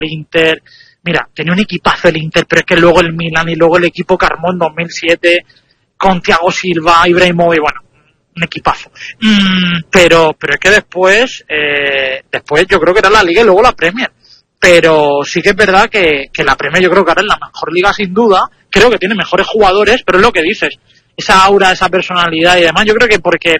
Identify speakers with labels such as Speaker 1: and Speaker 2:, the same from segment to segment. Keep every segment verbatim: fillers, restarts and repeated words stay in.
Speaker 1: Inter. Mira, tenía un equipazo el Inter, pero es que luego el Milan y luego el equipo que armó en dos mil siete con Thiago Silva, Ibrahimovic, bueno, un equipazo. Mm, pero pero es que después, eh, después yo creo que era la Liga y luego la Premier. Pero sí que es verdad que, que la Premier yo creo que ahora es la mejor liga sin duda. Creo que tiene mejores jugadores, pero es lo que dices. Esa aura, esa personalidad y demás, yo creo que porque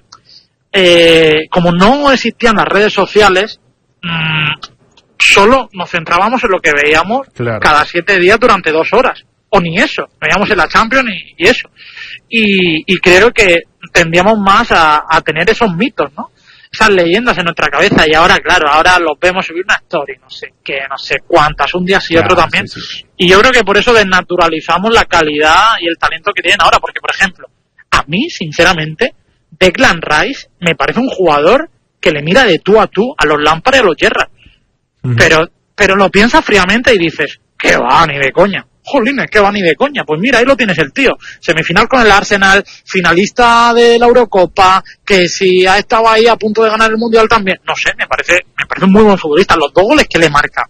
Speaker 1: eh, como no existían las redes sociales, mmm, solo nos centrábamos en lo que veíamos claro. cada siete días durante dos horas. O ni eso, veíamos en la Champions y, y eso. Y, y creo que tendíamos más a, a tener esos mitos, ¿no? Esas leyendas en nuestra cabeza. Y ahora, claro, ahora los vemos subir una story, no sé qué, no sé cuántas, un día sí, claro, otro también. Sí, sí. Y yo creo que por eso desnaturalizamos la calidad y el talento que tienen ahora. Porque, por ejemplo, a mí, sinceramente, Declan Rice me parece un jugador que le mira de tú a tú a los Lampard y a los Gerrard. Uh-huh. Pero, pero lo piensas fríamente y dices, ¿qué va? Ni de coña. Jolines, ¿qué va? Ni de coña. Pues mira, ahí lo tienes el tío. Semifinal con el Arsenal, finalista de la Eurocopa, que si ha estado ahí a punto de ganar el Mundial también. No sé, me parece, me parece un muy buen futbolista. Los dos goles que le marca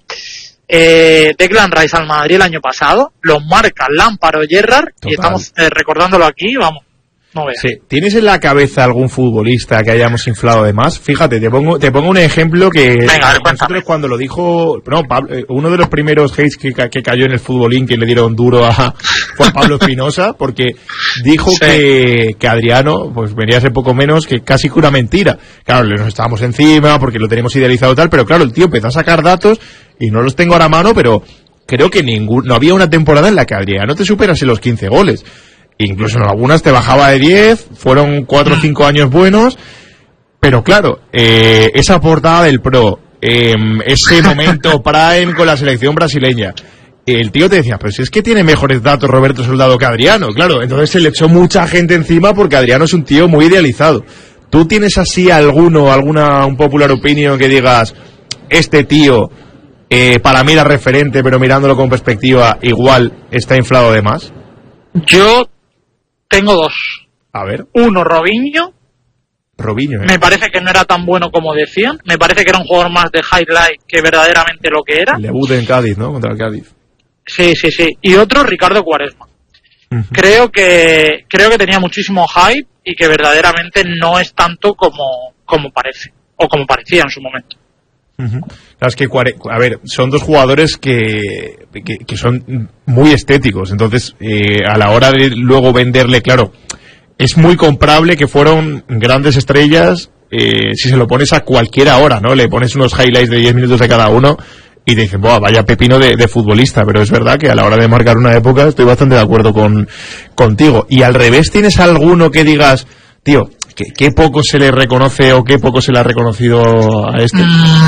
Speaker 1: eh, Declan Rice al Madrid el año pasado, los marca Lampard o Gerrard. Total. Y estamos eh, recordándolo aquí, vamos. No veas. Sí.
Speaker 2: ¿Tienes en la cabeza algún futbolista que hayamos inflado de más? Fíjate, te pongo te pongo un ejemplo que
Speaker 1: Venga, a ver,
Speaker 2: nosotros cuando lo dijo, no, Pablo, uno de los primeros hates que, que cayó en el futbolín que le dieron duro a Juan Pablo Espinosa, porque dijo sí. que, que Adriano pues venía a ser poco menos que casi que una mentira. Claro, nos estábamos encima porque lo tenemos idealizado tal, pero claro, el tío empezó a sacar datos y no los tengo ahora a mano, pero creo que ningún, no había una temporada en la que Adriano te superase los quince goles. Incluso en algunas te bajaba de diez, fueron cuatro o cinco años buenos, pero claro, eh, esa portada del Pro, eh, ese momento prime con la selección brasileña, el tío te decía, pero si es que tiene mejores datos Roberto Soldado que Adriano, claro, entonces se le echó mucha gente encima porque Adriano es un tío muy idealizado. ¿Tú tienes así alguno, alguna, un popular opinion que digas, este tío, eh, para mí era referente, pero mirándolo con perspectiva, igual está inflado de más?
Speaker 1: Yo tengo dos.
Speaker 2: A ver.
Speaker 1: Uno, Robinho.
Speaker 2: Robinho, ¿eh?
Speaker 1: Me parece que no era tan bueno como decían. Me parece que era un jugador más de highlight que verdaderamente lo que era.
Speaker 2: El debut en Cádiz, ¿no? Contra el Cádiz.
Speaker 1: Sí, sí, sí. Y otro, Ricardo Quaresma. Uh-huh. Creo que creo que tenía muchísimo hype y que verdaderamente no es tanto como, como parece. O como parecía en su momento.
Speaker 2: Uh-huh. Claro, es que, a ver, son dos jugadores que, que, que son muy estéticos, entonces eh, a la hora de luego venderle, claro, es muy comprable que fueron grandes estrellas eh, si se lo pones a cualquiera hora, ¿no? Le pones unos highlights de diez minutos de cada uno y te dicen, ¡buah, vaya pepino de, de futbolista! Pero es verdad que a la hora de marcar una época estoy bastante de acuerdo con contigo. Y al revés, ¿tienes alguno que digas, tío, ¿Qué, ¿Qué poco se le reconoce o qué poco se le ha reconocido a este?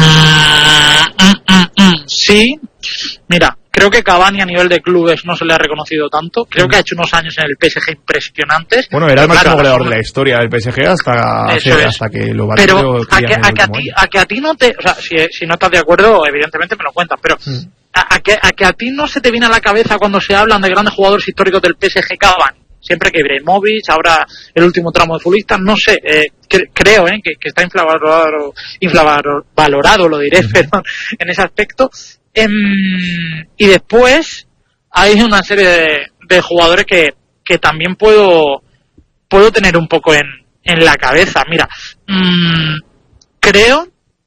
Speaker 1: Sí, mira, creo que Cavani a nivel de clubes no se le ha reconocido tanto. Creo que ha hecho unos años en el P S G impresionantes.
Speaker 2: Bueno, era el máximo claro, goleador de la historia del P S G hasta, hace, hasta que lo batió.
Speaker 1: Pero a que, a, que a, ti, a que a ti no te... O sea, si, si no estás de acuerdo, evidentemente me lo cuentas, pero mm. a, a, que, a que a ti no se te viene a la cabeza cuando se hablan de grandes jugadores históricos del P S G Cavani. Siempre que Ibrahimovic, ahora el último tramo de futbolistas, no sé, eh, cre- creo eh, que, que está infravalorado, infravalorado, lo diré, perdón, en ese aspecto. Eh, y después hay una serie de, de jugadores que, que también puedo puedo tener un poco en, en la cabeza. Mira, mmm, creo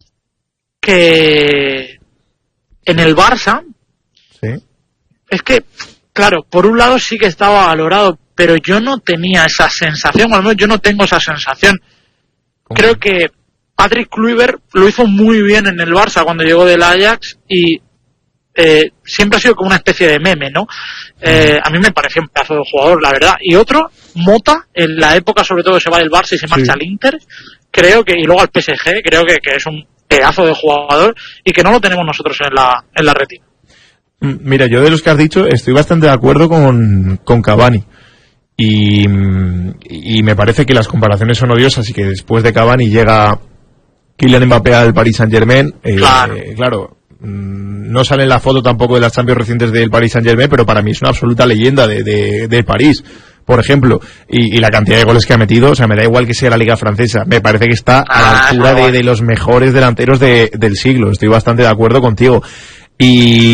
Speaker 1: que en el Barça,
Speaker 2: ¿sí?
Speaker 1: Es que, claro, por un lado sí que estaba valorado, pero yo no tenía esa sensación, al menos yo no tengo esa sensación. ¿Cómo? Creo que Patrick Kluivert lo hizo muy bien en el Barça cuando llegó del Ajax y eh, siempre ha sido como una especie de meme, ¿no? Eh, a mí me pareció un pedazo de jugador, la verdad. Y otro, Mota, en la época sobre todo que se va del Barça y se marcha sí. al Inter, creo que, y luego al P S G, creo que, que es un pedazo de jugador y que no lo tenemos nosotros en la, en la retina.
Speaker 2: Mira, yo de los que has dicho estoy bastante de acuerdo con, con Cavani. Y, y me parece que las comparaciones son odiosas y que después de Cavani llega Kylian Mbappé al Paris Saint-Germain. Eh, claro. Eh, claro, no sale en la foto tampoco de las Champions recientes del Paris Saint-Germain, pero para mí es una absoluta leyenda de, de, de París, por ejemplo. Y, y la cantidad de goles que ha metido, o sea, me da igual que sea la Liga Francesa. Me parece que está a la altura de, de los mejores delanteros de, del siglo. Estoy bastante de acuerdo contigo. Y